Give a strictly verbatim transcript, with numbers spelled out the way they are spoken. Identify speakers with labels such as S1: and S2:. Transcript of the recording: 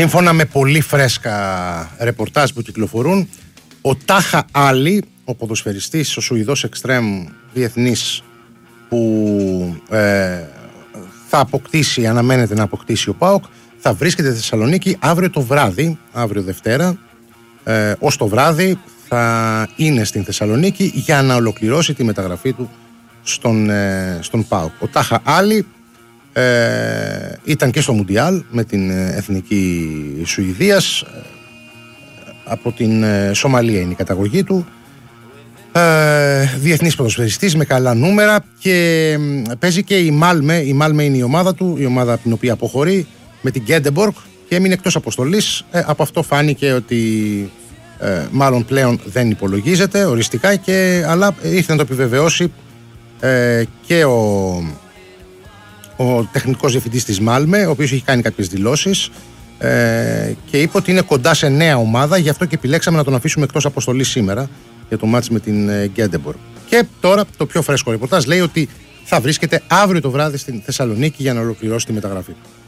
S1: Σύμφωνα με πολύ φρέσκα ρεπορτάζ που κυκλοφορούν, ο Τάχα Άλλη, ο ποδοσφαιριστής, ο Σουηδός εξτρέμ διεθνής που ε, θα αποκτήσει, αναμένεται να αποκτήσει ο ΠΑΟΚ, θα βρίσκεται στη Θεσσαλονίκη αύριο το βράδυ, αύριο Δευτέρα, ε, ως το βράδυ θα είναι στην Θεσσαλονίκη για να ολοκληρώσει τη μεταγραφή του στον, ε, στον ΠΑΟΚ. Ο Τάχα Άλλη ε, ήταν και στο Μουντιάλ με την εθνική Σουηδίας, ε, από την ε, Σομαλία είναι η καταγωγή του, ε, διεθνής ποδοσφαιριστής με καλά νούμερα και ε, παίζει και η Μάλμε. Η Μάλμε είναι η ομάδα του, η ομάδα από την οποία αποχωρεί με την Γκέντεμπορκ και έμεινε εκτός αποστολής. Ε, από αυτό φάνηκε ότι ε, μάλλον πλέον δεν υπολογίζεται οριστικά, και, αλλά ήρθε να το επιβεβαιώσει ε, και ο, ο τεχνικός διευθυντής της Μάλμε, ο οποίος έχει κάνει κάποιες δηλώσεις ε, και είπε ότι είναι κοντά σε νέα ομάδα, γι' αυτό και επιλέξαμε να τον αφήσουμε εκτός αποστολής σήμερα για το μάτς με την Γκέντεμπορκ. Και τώρα το πιο φρέσκο ρεπορτάζ λέει ότι θα βρίσκεται αύριο το βράδυ στην Θεσσαλονίκη για να ολοκληρώσει τη μεταγραφή.